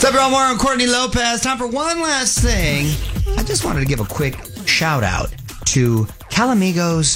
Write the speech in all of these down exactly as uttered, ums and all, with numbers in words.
What's up, everyone? I'm Courtney Lopez. Time for one last thing. I just wanted to give a quick shout out to Calamigos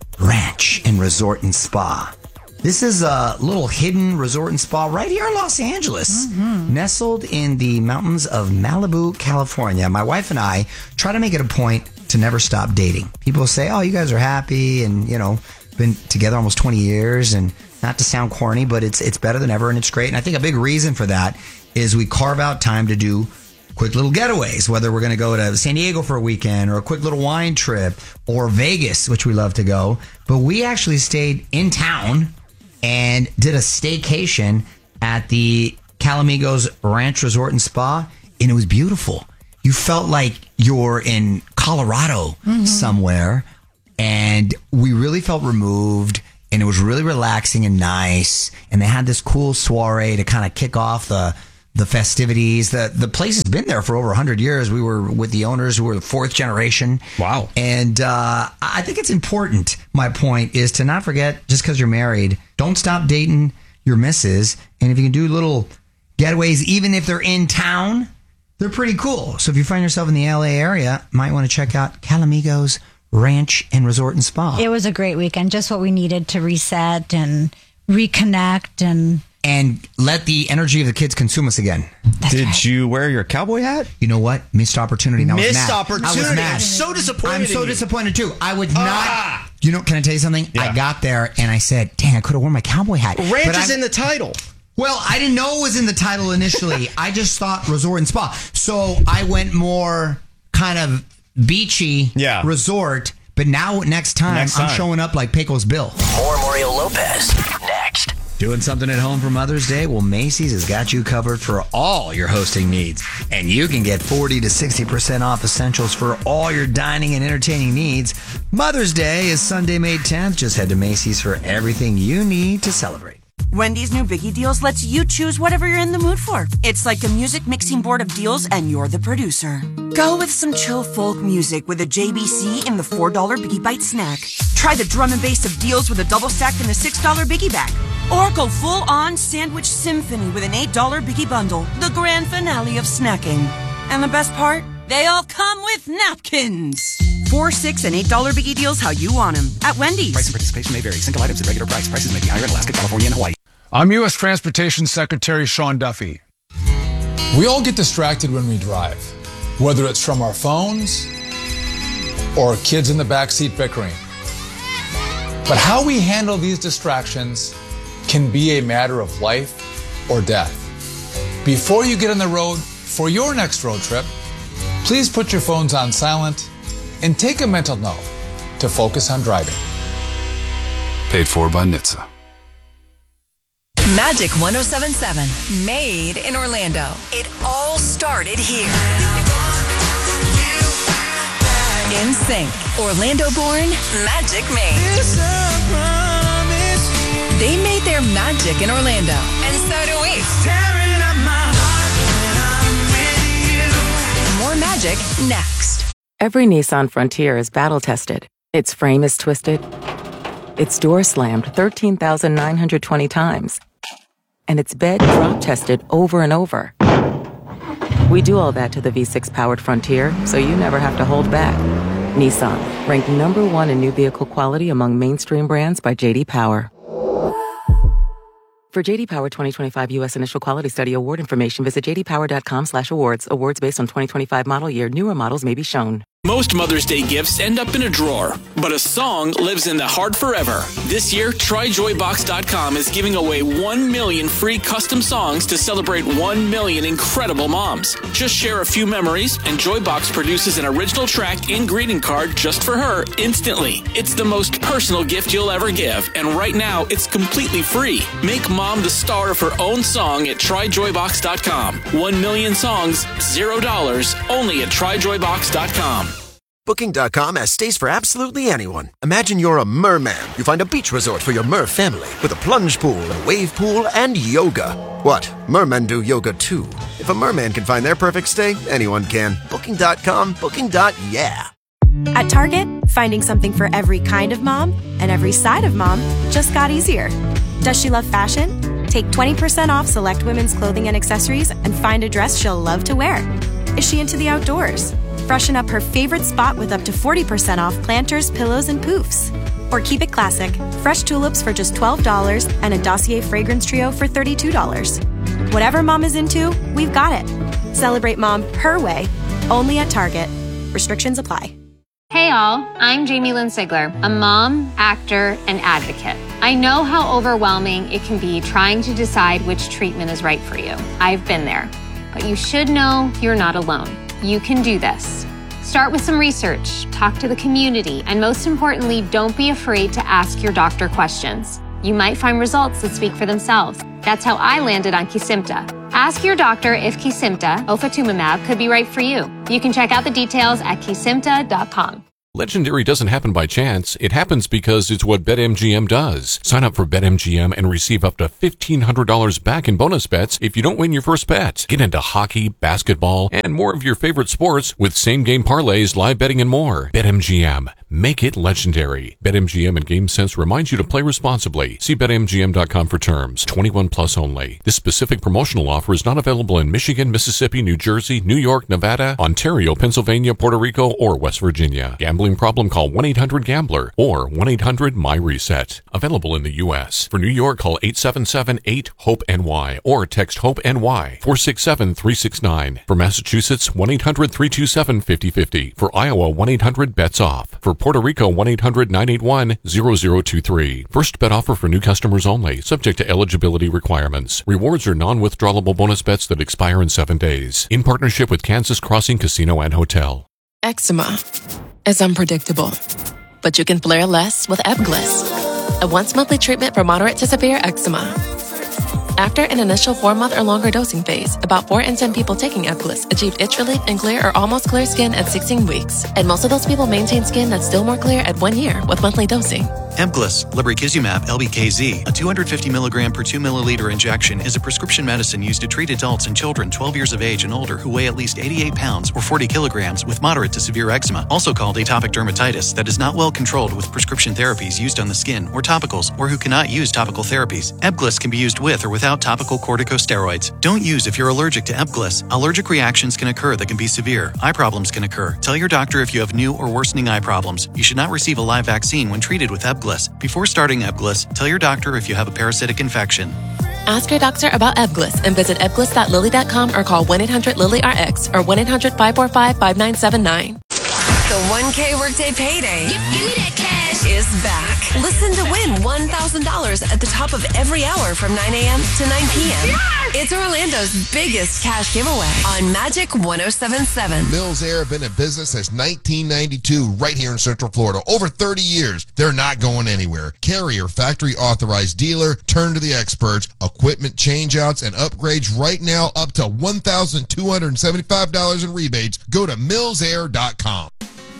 Ranch and Resort and Spa. This is a little hidden resort and spa right here in Los Angeles, mm-hmm. nestled in the mountains of Malibu, California. My wife and I try to make it a point to never stop dating. People say, oh, you guys are happy and, you know, been together almost twenty years, and not to sound corny, but it's it's better than ever and it's great. And I think a big reason for that is we carve out time to do quick little getaways, whether we're going to go to San Diego for a weekend or a quick little wine trip or Vegas, which we love to go. But we actually stayed in town and did a staycation at the Calamigos Ranch Resort and Spa, and it was beautiful. You felt like you're in Colorado mm-hmm. somewhere, and we really felt removed, and it was really relaxing and nice, and they had this cool soiree to kind of kick off the the festivities. The the place has been there for over one hundred years. We were with the owners who were the fourth generation. Wow. And uh, I think it's important, my point, is to not forget, just because you're married, don't stop dating your missus. And if you can do little getaways, even if they're in town, they're pretty cool. So if you find yourself in the L A area, you might want to check out Calamigos Ranch and Resort and Spa. It was a great weekend, just what we needed to reset and reconnect and... And let the energy of the kids consume us again. That's Did right. you wear your cowboy hat? You know what? Missed opportunity. And I was Missed mad. opportunity. I was mad. I'm so disappointed. I'm so in disappointed too. I would ah! not. You know, can I tell you something? Yeah. I got there and I said, dang, I could have worn my cowboy hat. Ranch but is I, in the title. Well, I didn't know it was in the title initially. I just thought resort and spa. So I went more kind of beachy yeah. resort. But now, next time, next time, I'm showing up like Pecos Bill. More Mario Lopez next. Doing something at home for Mother's Day? Well, Macy's has got you covered for all your hosting needs. And you can get forty to sixty percent off essentials for all your dining and entertaining needs. Mother's Day is Sunday, May tenth. Just head to Macy's for everything you need to celebrate. Wendy's new Biggie Deals lets you choose whatever you're in the mood for. It's like a music mixing board of deals, and you're the producer. Go with some chill folk music with a J B C in the four dollar Biggie Bite snack. Try the drum and bass of deals with a double stack in the six dollar Biggie Bag. Or go full-on sandwich symphony with an eight dollar Biggie Bundle, the grand finale of snacking. And the best part? They all come with napkins. Four, six, and eight dollar Biggie Deals how you want them at Wendy's. Price and participation may vary. Single items at regular price. Prices may be higher in Alaska, California, and Hawaii. I'm U S Transportation Secretary Sean Duffy. We all get distracted when we drive, whether it's from our phones or kids in the backseat bickering. But how we handle these distractions can be a matter of life or death. Before you get on the road for your next road trip, please put your phones on silent and take a mental note to focus on driving. Paid for by N H T S A. Magic one oh seven point seven, made in Orlando. It all started here. In Sync, Orlando born, Magic made. They made their magic in Orlando, and so do we. More magic next. Every Nissan Frontier is battle-tested. Its frame is twisted. Its door slammed thirteen thousand nine hundred twenty times. And its bed drop-tested over and over. We do all that to the V six powered Frontier, so you never have to hold back. Nissan, ranked number one in new vehicle quality among mainstream brands by J D Power. For J D Power twenty twenty-five U S Initial Quality Study Award information, visit j d power dot com slash awards. Awards based on twenty twenty-five model year. Newer models may be shown. Most Mother's Day gifts end up in a drawer, but a song lives in the heart forever. This year, try joy box dot com is giving away one million free custom songs to celebrate one million incredible moms. Just share a few memories, and Joybox produces an original track and greeting card just for her instantly. It's the most personal gift you'll ever give, and right now, it's completely free. Make mom the star of her own song at try joy box dot com. One million songs, zero dollars, only at try joy box dot com. Booking dot com has stays for absolutely anyone. Imagine you're a merman. You find a beach resort for your mer family with a plunge pool, a wave pool, and yoga. What? Mermen do yoga too. If a merman can find their perfect stay, anyone can. Booking dot com, booking. Yeah. At Target, finding something for every kind of mom and every side of mom just got easier. Does she love fashion? Take twenty percent off select women's clothing and accessories and find a dress she'll love to wear. Is she into the outdoors? Freshen up her favorite spot with up to forty percent off planters, pillows, and poofs. Or keep it classic. Fresh tulips for just twelve dollars and a Dossier fragrance trio for thirty-two dollars. Whatever mom is into, we've got it. Celebrate mom her way, only at Target. Restrictions apply. Hey all, I'm Jamie Lynn Sigler, a mom, actor, and advocate. I know how overwhelming it can be trying to decide which treatment is right for you. I've been there. But you should know you're not alone. You can do this. Start with some research, talk to the community, and most importantly, don't be afraid to ask your doctor questions. You might find results that speak for themselves. That's how I landed on Kesimpta. Ask your doctor if Kesimpta, ofatumumab, could be right for you. You can check out the details at kesimpta dot com. Legendary doesn't happen by chance. It happens because it's what BetMGM does. Sign up for BetMGM and receive up to fifteen hundred dollars back in bonus bets if you don't win your first bet. Get into hockey, basketball, and more of your favorite sports with same-game parlays, live betting, and more. BetMGM. Make it legendary. BetMGM and GameSense remind you to play responsibly. See Bet M G M dot com for terms. twenty-one plus only. This specific promotional offer is not available in Michigan, Mississippi, New Jersey, New York, Nevada, Ontario, Pennsylvania, Puerto Rico, or West Virginia. Gambling problem? Call one eight hundred gambler or one eight hundred my reset. Available in the U S. For New York, call eight seven seven eight hope N Y or text HOPE-NY four six seven three six nine. For Massachusetts, one eight hundred three two seven five zero five zero. For Iowa, one eight hundred bets off. For Puerto Rico, one eight hundred nine eight one zero zero two three. First bet offer for new customers only, subject to eligibility requirements. Rewards are non-withdrawable bonus bets that expire in seven days. In partnership with Kansas Crossing Casino and Hotel. Eczema is unpredictable, but you can flare less with Ebglyss, a once-monthly treatment for moderate to severe eczema. After an initial four-month or longer dosing phase, about four in ten people taking Ebglyss achieved itch relief and clear or almost clear skin at sixteen weeks. And most of those people maintain skin that's still more clear at one year with monthly dosing. Ebglyss, lebrikizumab L B K Z, a two hundred fifty milligram per two milliliter injection, is a prescription medicine used to treat adults and children twelve years of age and older who weigh at least eighty-eight pounds or forty kilograms with moderate to severe eczema, also called atopic dermatitis, that is not well controlled with prescription therapies used on the skin or topicals, or who cannot use topical therapies. Ebglyss can be used with or without topical corticosteroids. Don't use if you're allergic to Ebglyss. Allergic reactions can occur that can be severe. Eye problems can occur. Tell your doctor if you have new or worsening eye problems. You should not receive a live vaccine when treated with Ebglyss. Before starting Ebglyss, tell your doctor if you have a parasitic infection. Ask your doctor about Ebglyss and visit ebglyss dot lilly dot com or call one eight hundred lilly R X or one eight hundred five four five five nine seven nine. The one K Workday Payday give, give me that cash. Is back. Listen to win one thousand dollars at the top of every hour from nine a.m. to nine p.m. Yes! It's Orlando's biggest cash giveaway on Magic one oh seven point seven. Mills Air have been in business since nineteen ninety-two right here in Central Florida. Over thirty years. They're not going anywhere. Carrier, factory authorized dealer, turn to the experts, equipment changeouts and upgrades right now up to one thousand two hundred seventy-five dollars in rebates. Go to mills air dot com.